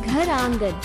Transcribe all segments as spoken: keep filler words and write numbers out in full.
घर आंगन।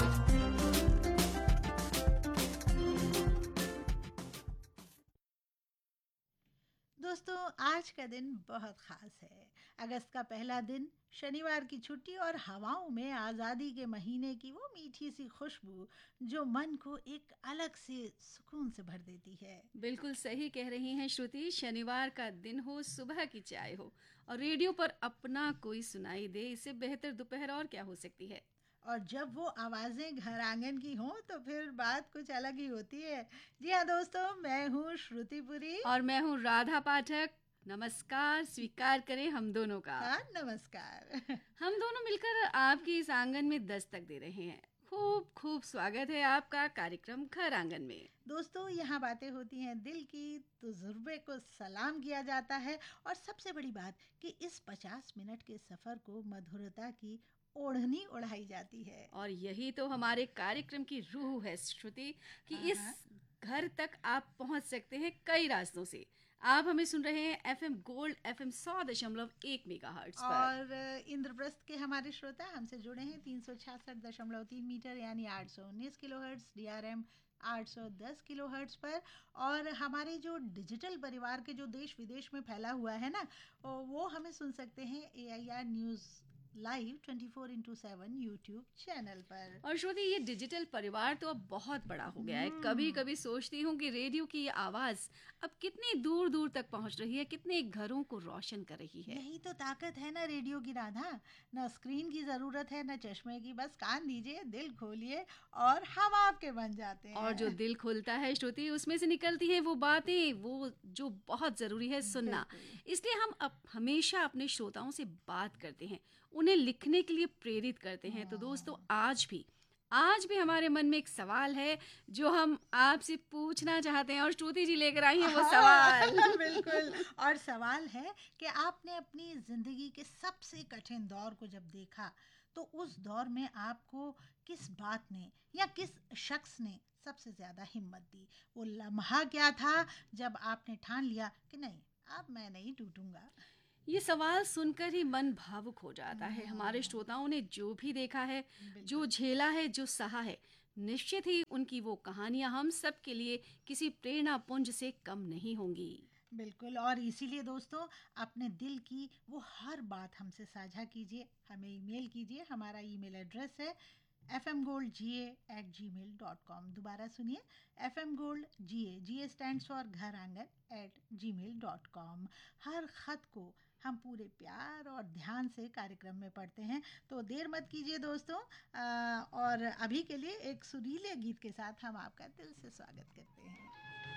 दोस्तों, आज का दिन बहुत ख़ास है। अगस्त का पहला दिन, शनिवार की छुट्टी और हवाओं में आज़ादी के महीने की वो मीठी सी खुशबू जो मन को एक अलग से सुकून से भर देती है। बिल्कुल सही कह रही हैं श्रुति। शनिवार का दिन हो, सुबह की चाय हो और रेडियो पर अपना कोई सुनाई दे, इससे बेहतर दोपहर और क्या हो सकती है। और जब वो आवाज़ें घर आंगन की हों तो फिर बात कुछ अलग ही होती है। जी हाँ दोस्तों, मैं हूँ श्रुतिपुरी। और मैं हूँ राधा पाठक। नमस्कार स्वीकार करें हम दोनों का। हाँ, नमस्कार। हम दोनों मिलकर आपकी इस आंगन में दस्तक दे रहे हैं। खूब खूब स्वागत है आपका कार्यक्रम घर आंगन में। दोस्तों, यहाँ बातें होती हैं दिल की, तजुर्बे को सलाम किया जाता है और सबसे बड़ी बात कि इस पचास मिनट के सफ़र को मधुरता की ओढ़नी ओढ़ाई जाती है। और यही तो हमारे कार्यक्रम की रूह है श्रुति, कि हाँ इस हाँ। घर तक आप पहुंच सकते हैं कई रास्तों से। आप हमें सुन रहे हैं एफएम गोल्ड एफएम सौ दशमलव एक मेगा हर्ट्ज पर। और इंद्रप्रस्थ के हमारे श्रोता हमसे जुड़े हैं तीन सौ छियासठ दशमलव तीन मीटर यानी आठ सौ उन्नीस kilo hertz, D R M आठ सौ दस किलो हर्ट्ज पर। और हमारे जो डिजिटल परिवार के जो देश विदेश में फैला हुआ है ना, वो हमें सुन सकते हैं ए I R news live twenty four into seven YouTube channel पर। और श्रुति, ये डिजिटल परिवार तो अब बहुत बड़ा हो गया है। कभी हम्म, कभी सोचती हूँ कि रेडियो की ये आवाज अब कितनी दूर दूर तक पहुँच रही है, कितने घरों को रोशन कर रही है। यही तो ताकत है ना रेडियो की राधा। न स्क्रीन की ज़रूरत है न चश्मे की, बस कान दीजिए, दिल खोलिए और हम आपके बन जाते और जो हैं। दिल खुलता है श्रुति, उसमें से निकलती है वो बातें, वो जो बहुत जरूरी है सुनना। बिल्कुल। इसलिए हम अब हमेशा अपने श्रोताओं से बात करते हैं, उन्हें लिखने के लिए प्रेरित करते हैं। तो दोस्तों, हाँ। आज भी आज भी हमारे मन में एक सवाल है जो हम आपसे पूछना चाहते हैं, और श्रुति जी लेकर आई हैं वो हाँ, सवाल। बिल्कुल। और सवाल है कि आपने अपनी ज़िंदगी के सबसे कठिन दौर को जब देखा तो उस दौर में आपको किस बात ने या किस शख्स ने सबसे ज़्यादा हिम्मत दी? वो लम्हा क्या था जब आपने ठान लिया कि नहीं, अब मैं नहीं टूटूंगा? ये सवाल सुनकर ही मन भावुक हो जाता है। हमारे हम्म, श्रोताओं ने जो भी देखा है, जो बिल्कुल। झेला है, जो सहा है, निश्चित ही उनकी वो कहानियां हम सब के लिए किसी प्रेरणा पुंज से कम नहीं होंगी। बिल्कुल, और इसीलिए दोस्तों, अपने दिल की वो हर बात हमसे साझा कीजिए, हमें ईमेल कीजिए। हमारा ईमेल एड्रेस है एफ एम गोल्ड जी ए एट जी मेल डॉट कॉम। दोबारा सुनिए, F M gold ji A, ji A stand for घर आंगन एट जी मेल डॉट कॉम। हर खत को हम पूरे प्यार और ध्यान से कार्यक्रम में पढ़ते हैं, तो देर मत कीजिए दोस्तों। अ, और अभी के लिए एक सुरीले गीत के साथ हम आपका दिल से स्वागत करते हैं।